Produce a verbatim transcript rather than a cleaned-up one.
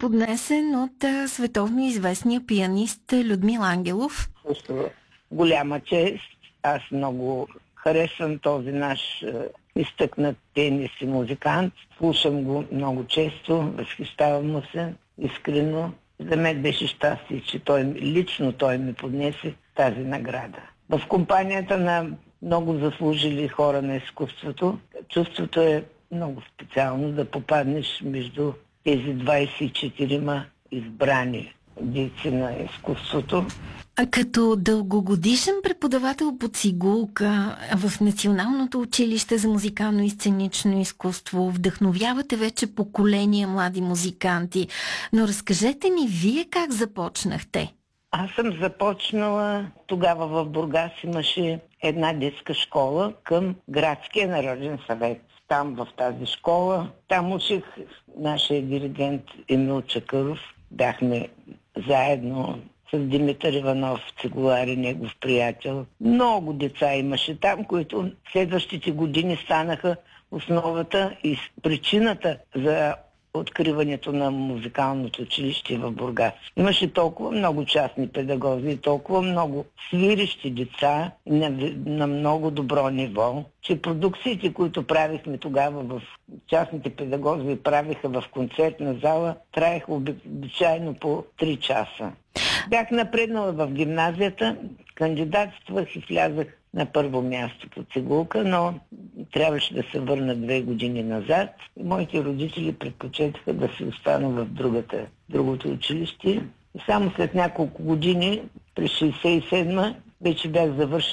поднесен от а, световно известния пианист Людмил Ангелов. Също голяма чест. Аз много харесвам този наш е, изтъкнат пианист и музикант. Слушам го много често, възхищавам му се искрено. За мен беше щастие, че той, лично той ми поднесе тази награда. В компанията на много заслужили хора на изкуството, чувството е много специално да попаднеш между тези двайсет и четирима избрани дейци на изкуството. А като дългогодишен преподавател по цигулка в Националното училище за музикално и сценично изкуство вдъхновявате вече поколения млади музиканти. Но разкажете ни вие как започнахте? Аз съм започнала, тогава в Бургас имаше една детска школа към Градския народен съвет. Там в тази школа, там учих нашия диригент Емил Чакъров. Бяхме заедно с Димитър Иванов, цигулар и негов приятел. Много деца имаше там, които следващите години станаха основата и причината за откриването на музикалното училище в Бургас. Имаше толкова много частни педагози, толкова много свирещи деца на, на много добро ниво, че продукциите, които правихме тогава в частните педагози, правиха в концертна зала, траеха обичайно по три часа. Бях напреднала в гимназията, кандидатствах и влязах на първо място по цигулка, но трябваше да се върна две години назад. И моите родители предпочетаха да се остана в другата, другото училище. И само след няколко години, през шейсет и седма, вече бях завършила